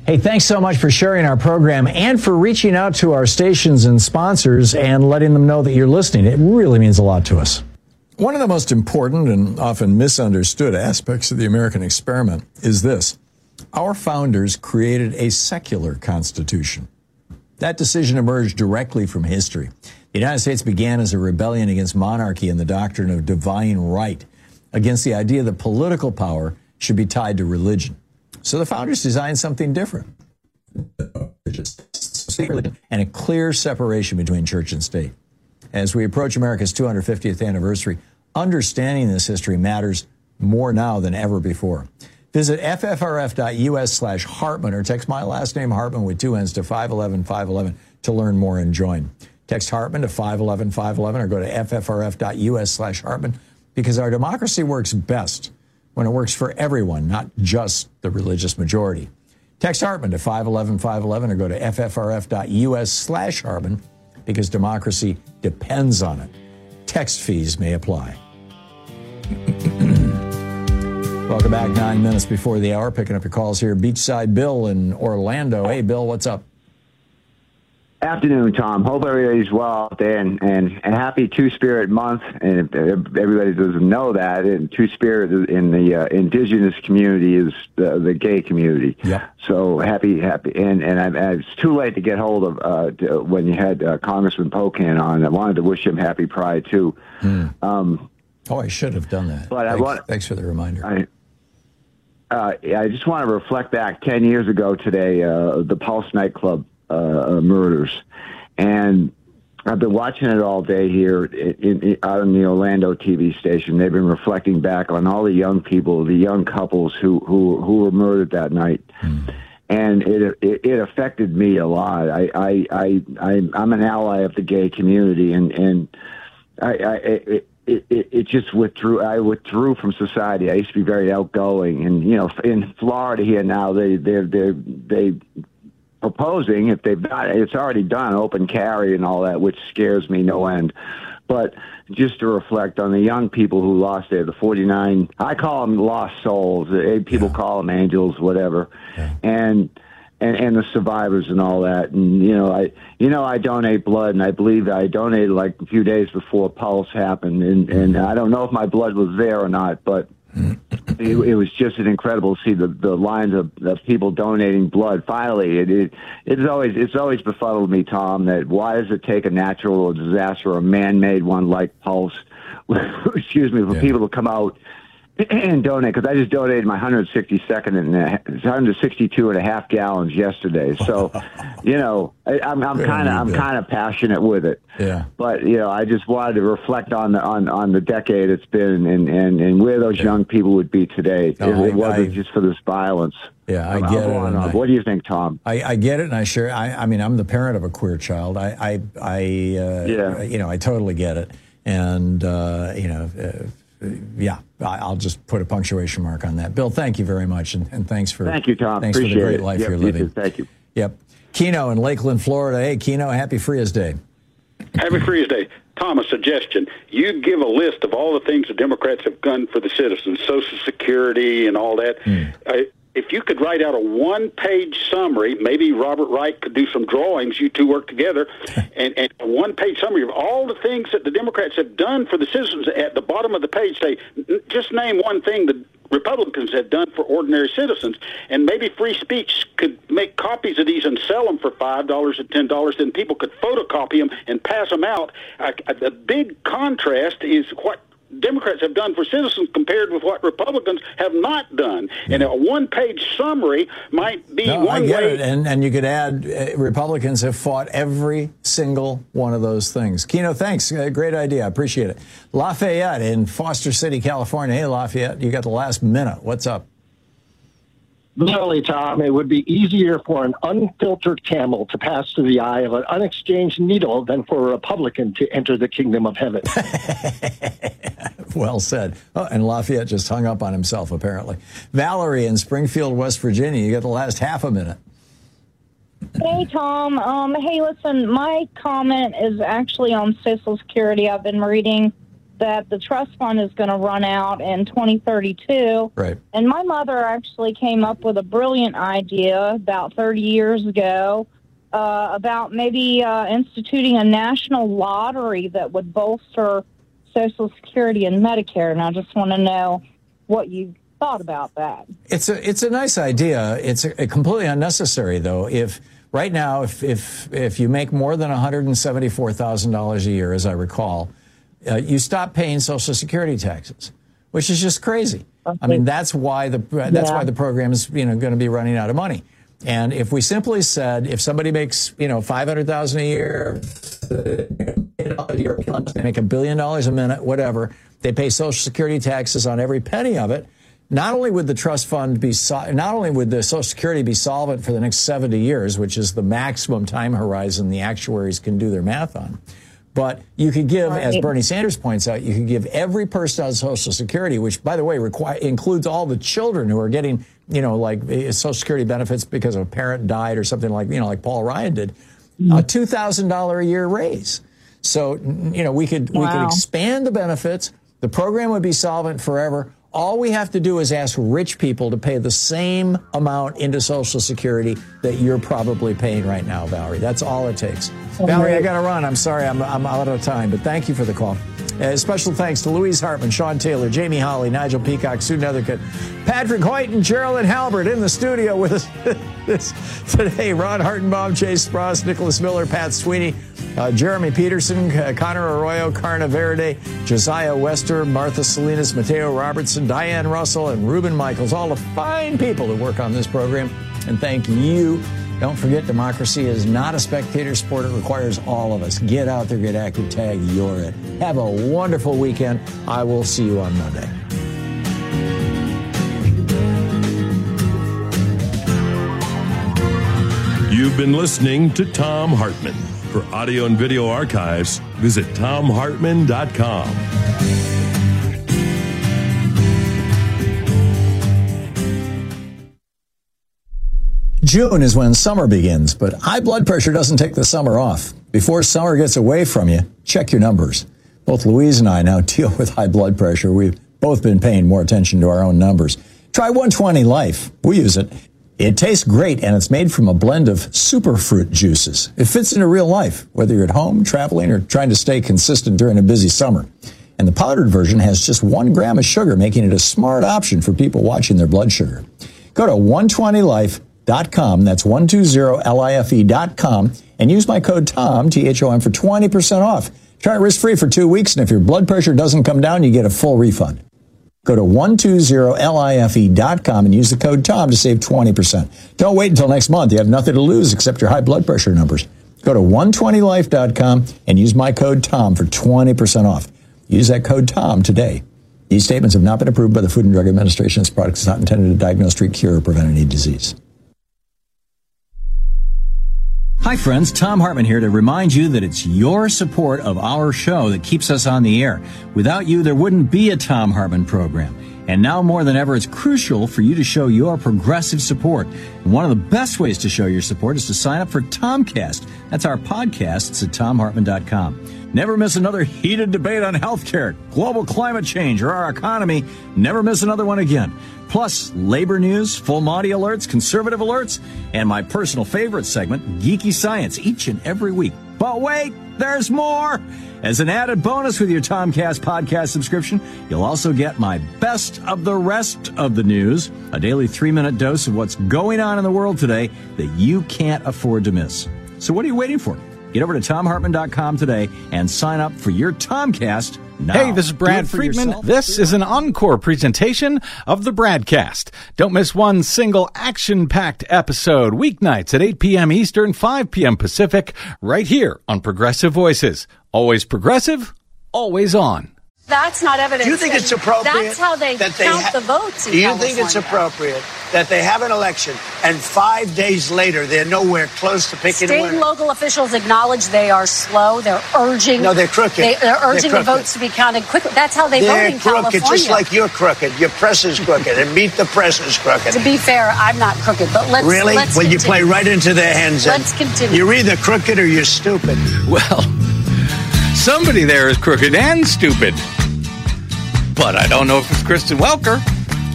Hey, thanks so much for sharing our program and for reaching out to our stations and sponsors and letting them know that you're listening. It really means a lot to us. One of the most important and often misunderstood aspects of the American experiment is this. Our founders created a secular constitution. That decision emerged directly from history. The United States began as a rebellion against monarchy and the doctrine of divine right, against the idea that political power should be tied to religion. So the founders designed something different, and a clear separation between church and state. As we approach America's 250th anniversary, understanding this history matters more now than ever before. Visit ffrf.us/Hartman or text my last name Hartman with 2 N's to 511-511 to learn more and join. Text Hartman to 511-511 or go to ffrf.us/Hartman because our democracy works best when it works for everyone, not just the religious majority. Text Hartman to 511-511 or go to ffrf.us/Hartman because democracy depends on it. Text fees may apply. Welcome back, 9 minutes before the hour. Picking up your calls here. Beachside Bill in Orlando. Hey, Bill, what's up? Afternoon, Tom. Hope everybody's well out there, and happy Two-Spirit Month. And everybody doesn't know that, and Two-Spirit in the indigenous community is the gay community. Yep. So happy, and it's too late to get hold of when you had Congressman Pocan on. I wanted to wish him happy Pride too. I should have done that. But thanks for the reminder. I just want to reflect back 10 years ago today, the Pulse nightclub murders, and I've been watching it all day here out in the Orlando TV station. They've been reflecting back on all the young people, the young couples who were murdered that night, and it affected me a lot. I'm an ally of the gay community, and it just withdrew. I withdrew from society. I used to be very outgoing, and in Florida here now, they proposing, if they've not, it's already done, open carry and all that, which scares me no end. But just to reflect on the young people who lost the 49, I call them lost souls. People call them angels, whatever, and the survivors and all that. And I donate blood, and I believe I donated like a few days before Pulse happened, and I don't know if my blood was there or not, but it was just incredible to see the lines of people donating blood. Finally, it's always befuddled me, Tom, that why does it take a natural disaster or a man-made one like Pulse, excuse me, for people to come out and donate? Because I just donated my 162 and a half gallons yesterday. So, I'm kind of passionate with it. Yeah. But I just wanted to reflect on the decade it's been and where those young people would be today if it wasn't just for this violence. Yeah, I get it. What do you think, Tom? I get it, and I share. I mean, I'm the parent of a queer child. I totally get it, and I'll just put a punctuation mark on that. Bill, thank you very much, and thank you, Tom. Thanks Appreciate for the great life you're living. Thank you. Yep. Keno in Lakeland, Florida. Hey, Keno, happy Frias Day. Happy Frias Day. Tom, a suggestion. You give a list of all the things the Democrats have done for the citizens, Social Security and all that. If you could write out a one-page summary, maybe Robert Wright could do some drawings, you two work together, and a one-page summary of all the things that the Democrats have done for the citizens. At the bottom of the page, say, just name one thing the Republicans have done for ordinary citizens, and maybe Free Speech could make copies of these and sell them for $5 or $10, then people could photocopy them and pass them out. The big contrast is what Democrats have done for citizens compared with what Republicans have not done. And a one-page summary might be one way. I get it. And you could add Republicans have fought every single one of those things. Keno, thanks. Great idea. I appreciate it. Lafayette in Foster City, California. Hey, Lafayette, you got the last minute. What's up? Literally, Tom, it would be easier for an unfiltered camel to pass through the eye of an unexchanged needle than for a Republican to enter the kingdom of heaven. Well said. Oh, and Lafayette just hung up on himself, apparently. Valerie in Springfield, West Virginia, you got the last half a minute. Hey, Tom. Hey, listen, my comment is actually on Social Security. I've been reading that the trust fund is going to run out in 2032. Right. And my mother actually came up with a brilliant idea about 30 years ago about maybe instituting a national lottery that would bolster Social Security and Medicare. And I just want to know what you thought about that. It's a nice idea. It's completely unnecessary, though. If right now, if you make more than $174,000 a year, as I recall, you stop paying Social Security taxes, which is just crazy. Okay. I mean, that's why the program is going to be running out of money. And if we simply said, if somebody makes $500,000 a year, they make $1 billion a minute, whatever, they pay Social Security taxes on every penny of it. Not only would the trust fund not only would the Social Security be solvent for the next 70 years, which is the maximum time horizon the actuaries can do their math on, but you could give, as Bernie Sanders points out, you could give every person on Social Security, which, by the way, includes all the children who are getting, like Social Security benefits because a parent died or something like Paul Ryan did, a $2,000 a year raise. So, we could expand the benefits. The program would be solvent forever. All we have to do is ask rich people to pay the same amount into Social Security that you're probably paying right now, Valerie. That's all it takes. Valerie, I got to run. I'm sorry, I'm out of time, but thank you for the call. Special thanks to Louise Hartman, Sean Taylor, Jamie Holly, Nigel Peacock, Sue Nethercutt, Patrick Hoyt, and Geraldine Halbert in the studio with us today. Ron Hartenbaum, Chase Spross, Nicholas Miller, Pat Sweeney, Jeremy Peterson, Connor Arroyo, Carna Verde, Josiah Wester, Martha Salinas, Mateo Robertson, Diane Russell, and Ruben Michaels, all the fine people who work on this program. And thank you. Don't forget, democracy is not a spectator sport. It requires all of us. Get out there, get active, tag, you're it. Have a wonderful weekend. I will see you on Monday. You've been listening to Thom Hartmann. For audio and video archives, visit ThomHartmann.com. June is when summer begins, but high blood pressure doesn't take the summer off. Before summer gets away from you, check your numbers. Both Louise and I now deal with high blood pressure. We've both been paying more attention to our own numbers. Try 120 Life. We use it. It tastes great, and it's made from a blend of superfruit juices. It fits into real life, whether you're at home, traveling, or trying to stay consistent during a busy summer. And the powdered version has just 1 gram of sugar, making it a smart option for people watching their blood sugar. Go to 120life.com. That's 120life.com, and use my code TOM, T-H-O-M, for 20% off. Try it risk-free for 2 weeks, and if your blood pressure doesn't come down, you get a full refund. Go to 120life.com and use the code TOM to save 20%. Don't wait until next month. You have nothing to lose except your high blood pressure numbers. Go to 120life.com and use my code TOM for 20% off. Use that code TOM today. These statements have not been approved by the Food and Drug Administration. This product is not intended to diagnose, treat, cure, or prevent any disease. Hi, friends. Thom Hartmann here to remind you that it's your support of our show that keeps us on the air. Without you, there wouldn't be a Thom Hartmann program. And now more than ever, it's crucial for you to show your progressive support. And one of the best ways to show your support is to sign up for Tomcast. That's our podcasts at TomHartmann.com. Never miss another heated debate on healthcare, global climate change, or our economy. Never miss another one again. Plus, labor news, full Monty alerts, conservative alerts, and my personal favorite segment, Geeky Science, each and every week. But wait, there's more! As an added bonus with your Tomcast podcast subscription, you'll also get my best of the rest of the news, a daily 3-minute dose of what's going on in the world today that you can't afford to miss. So what are you waiting for? Get over to TomHartmann.com today and sign up for your Tomcast now. Hey, this is Brad Friedman. This is an encore presentation of the Bradcast. Don't miss one single action-packed episode, weeknights at 8 p.m. Eastern, 5 p.m. Pacific, right here on Progressive Voices. Always progressive, always on. That's not evidence. Do you think it's appropriate? That's how they count the votes in Do you California. think it's appropriate that they have an election and 5 days later they're nowhere close to picking a winner? State and local officials acknowledge they are slow. They're urging. No, they're crooked. They're urging the votes to be counted quickly. That's how they vote in California. They're crooked, just like you're crooked. Your press is crooked, and Meet the Press is crooked. To be fair, I'm not crooked, but let's Really? Let's Well, continue. you play right into their hands. Let's continue. You're either crooked or you're stupid. Well, somebody there is crooked and stupid. but I don't know if it's Kristen Welker.